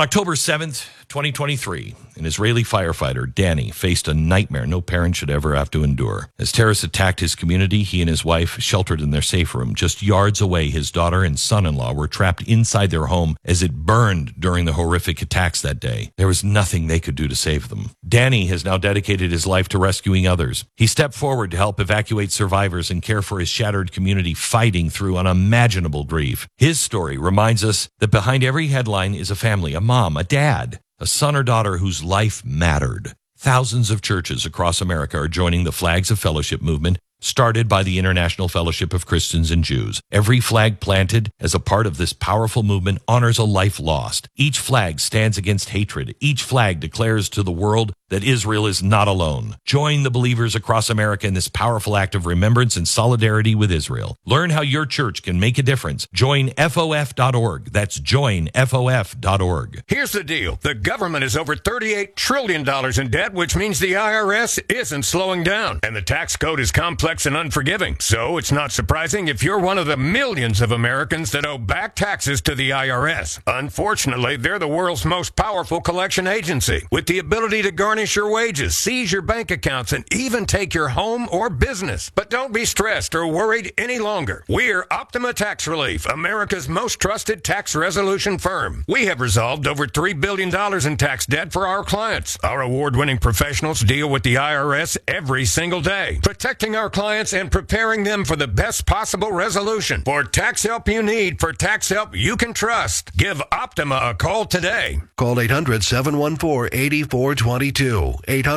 October 7th, 2023, an Israeli firefighter, Danny, faced a nightmare no parent should ever have to endure. As terrorists attacked his community, he and his wife, sheltered in their safe room. Just yards away, his daughter and son-in-law were trapped inside their home as it burned during the horrific attacks that day. There was nothing they could do to save them. Danny has now dedicated his life to rescuing others. He stepped forward to help evacuate survivors and care for his shattered community fighting through unimaginable grief. His story reminds us that behind every headline is a family, a mom, a dad, a son or daughter whose life mattered. Thousands of churches across America are joining the Flags of Fellowship movement, started by the International Fellowship of Christians and Jews. Every flag planted as a part of this powerful movement honors a life lost. Each flag stands against hatred. Each flag declares to the world that Israel is not alone. Join the believers across America in this powerful act of remembrance and solidarity with Israel. Learn how your church can make a difference. Join FOF.org. That's joinFOF.org. Here's the deal. The government is over $38 trillion in debt, which means the IRS isn't slowing down. And the tax code is complex and unforgiving. So it's not surprising if you're one of the millions of Americans that owe back taxes to the IRS. Unfortunately, they're the world's most powerful collection agency, with the ability to garnish your wages, seize your bank accounts, and even take your home or business. But don't be stressed or worried any longer. We're Optima Tax Relief, America's most trusted tax resolution firm. We have resolved over $3 billion in tax debt for our clients. Our award-winning professionals deal with the IRS every single day, protecting our clients and preparing them for the best possible resolution. For tax help you need, for tax help you can trust, give Optima a call today. Call 800-714-8422.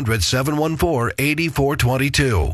800-714-8422.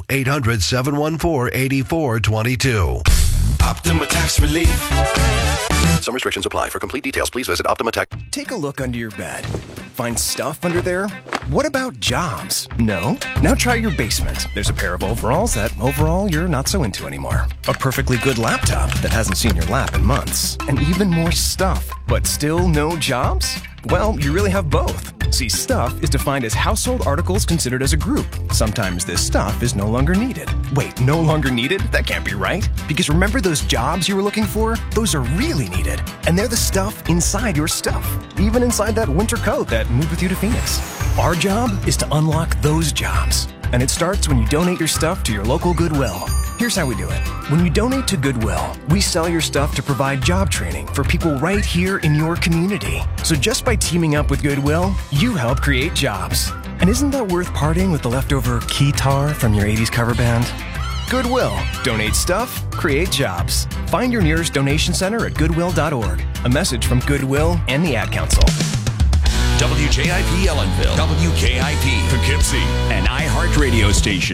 800-714-8422. Optima Tax Relief. Some restrictions apply. For complete details, please visit Optima Tax. Take a look under your bed. Find stuff under there? What about jobs? No? Now try your basement. There's a pair of overalls that overall you're not so into anymore. A perfectly good laptop that hasn't seen your lap in months. And even more stuff. But still no jobs? Well, you really have both. See, stuff is defined as household articles considered as a group. Sometimes this stuff is no longer needed. Wait, no longer needed? That can't be right. Because remember those jobs you were looking for? Those are really needed. And they're the stuff inside your stuff. Even inside that winter coat that moved with you to Phoenix. Our job is to unlock those jobs. And it starts when you donate your stuff to your local Goodwill. Here's how we do it. When you donate to Goodwill, we sell your stuff to provide job training for people right here in your community. So just by teaming up with Goodwill, you help create jobs. And isn't that worth parting with the leftover keytar from your 80s cover band? Goodwill. Donate stuff, create jobs. Find your nearest donation center at goodwill.org. A message from Goodwill and the Ad Council. WJIP Ellenville, WKIP Poughkeepsie, an iHeart radio station.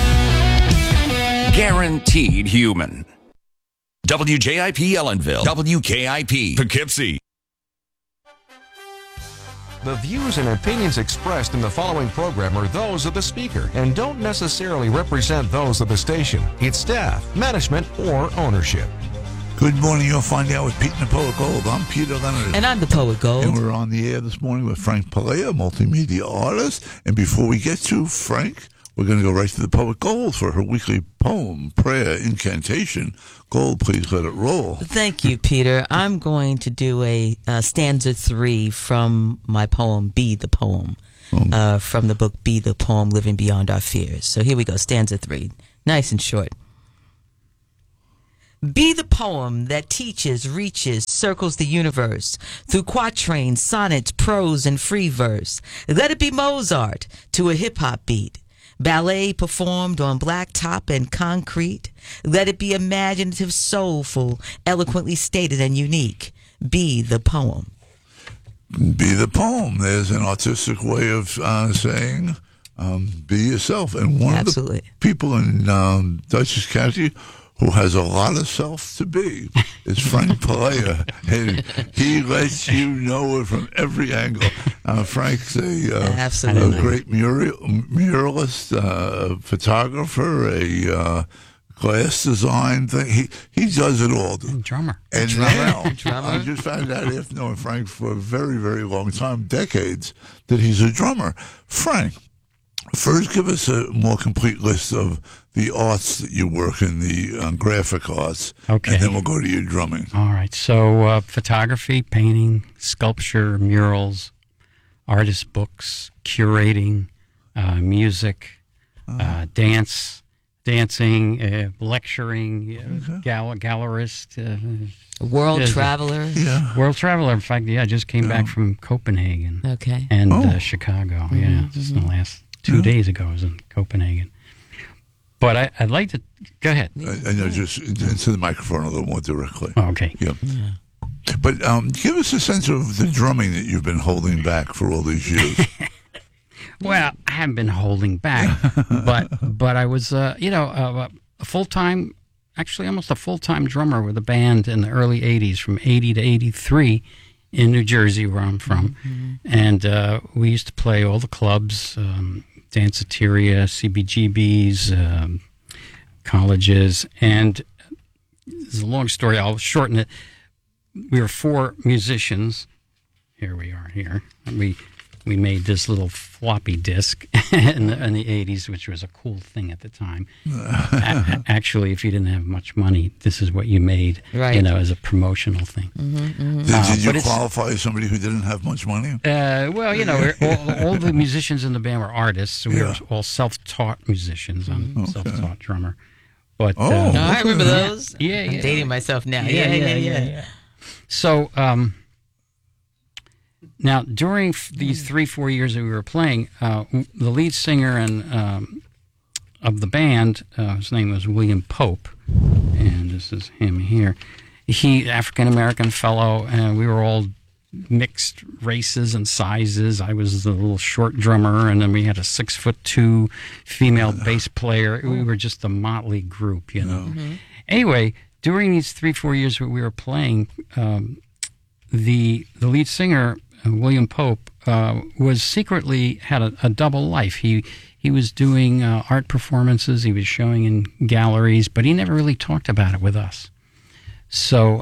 Guaranteed human. WJIP Ellenville, WKIP Poughkeepsie. The views and opinions expressed in the following program are those of the speaker and don't necessarily represent those of the station, its staff, management, or ownership. Good morning. You'll find out with Pete and the Poet Gold. I'm Peter Leonard. And I'm the Poet Gold. And we're on the air this morning with Frank Pelea, multimedia artist. And before we get to Frank, we're going to go right to the Poet Gold for her weekly poem, prayer, incantation. Gold, please let it roll. Thank you, Peter. I'm going to do a stanza 3 from my poem, Be the Poem, from the book Be the Poem, Living Beyond Our Fears. So here we go, stanza 3. Nice and short. Be the poem that teaches, reaches, circles the universe through quatrains, sonnets, prose, and free verse. Let it be Mozart to a hip-hop beat. Ballet performed on blacktop and concrete. Let it be imaginative, soulful, eloquently stated and unique. Be the poem. Be the poem. There's an artistic way of saying be yourself. And one Absolutely. of the people in Dutchess County who has a lot of self to be is Frank Pelea. And he lets you know it from every angle. Frank's a great muralist, photographer, a glass design thing. He does it all. Drummer. And now, I just found out after knowing Frank for a very, very long time, decades, that he's a drummer. Frank, First, give us a more complete list of the arts that you work in, the graphic arts. Okay. And then we'll go to your drumming. All right. So photography, painting, sculpture, murals, artist books, curating, music, dancing, lecturing, gallerist. World Yeah. traveler. Yeah. World traveler. In fact, I just came back from Copenhagen Okay. and Chicago. Yeah, just in the last 2 days ago I was in Copenhagen. But I'd like to... Go ahead. I know, just into the microphone a little more directly. Oh, okay. Yeah. But give us a sense of the drumming that you've been holding back for all these years. Well, I haven't been holding back, but I was, a full-time, actually almost a full-time drummer with a band in the early 80s, from 80 to 83 in New Jersey, where I'm from. And we used to play all the clubs, Danceteria, CBGBs, colleges. And it's a long story. I'll shorten it. We were 4 musicians. Here we are here. We made this little floppy disk in the 80s, which was a cool thing at the time. Actually, if you didn't have much money, this is what you made, Right. as a promotional thing. Did you qualify as somebody who didn't have much money? All the musicians in the band were artists, so we were all self-taught musicians. I'm a self-taught drummer. But No, I remember those. Yeah, I'm dating myself now. Yeah. So now, during these 3-4 years that we were playing, the lead singer and of the band, his name was William Pope, and this is him here. He, African-American fellow, and we were all mixed races and sizes. I was the little short drummer, and then we had a 6'2" female bass player. We were just a motley group, Anyway, during these 3-4 years that we were playing, the lead singer, William Pope, was secretly had a double life. He was doing art performances. He was showing in galleries, but he never really talked about it with us. So,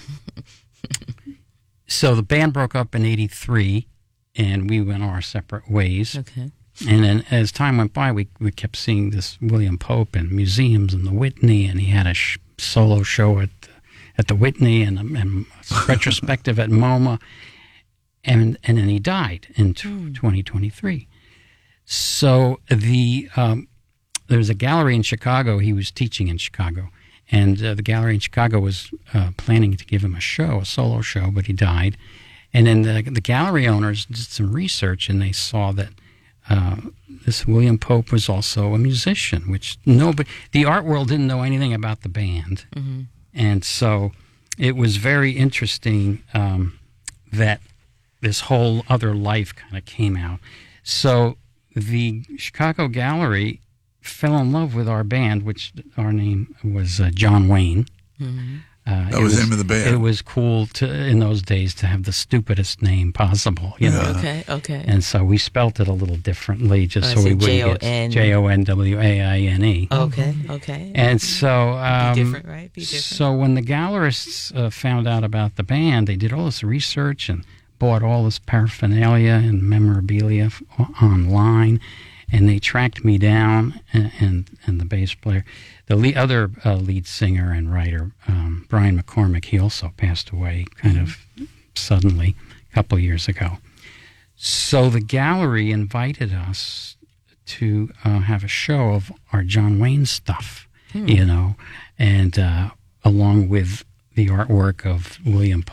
so the band broke up in '83, and we went our separate ways. Okay. And then as time went by, we kept seeing this William Pope in museums and the Whitney, and he had a solo show at the Whitney and a retrospective at MoMA. And then he died in 2023. So there's a gallery in Chicago. He was teaching in Chicago. And the gallery in Chicago was planning to give him a solo show, but he died. And then the gallery owners did some research, and they saw that this William Pope was also a musician, which the art world didn't know anything about the band. And so it was very interesting that this whole other life kind of came out. So the Chicago Gallery fell in love with our band, which our name was John Wayne. That was the name of the band. It was cool in those days to have the stupidest name possible. Okay. And so we spelt it a little differently, just so we wouldn't get Jonwaine. Okay. And so, Be different, right? Be different. So when the gallerists found out about the band, they did all this research and bought all this paraphernalia and memorabilia online, and they tracked me down and the bass player. The other lead singer and writer, Brian McCormick, he also passed away kind of suddenly a couple of years ago. So the gallery invited us to have a show of our John Wayne stuff, and along with the artwork of William